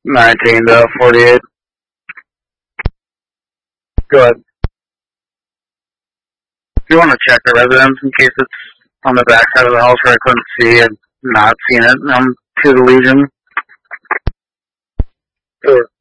19 to 48. Go ahead. If you want to check the residence in case it's on the back side of the house where I couldn't see, I've not seen it to the Legion. Sure.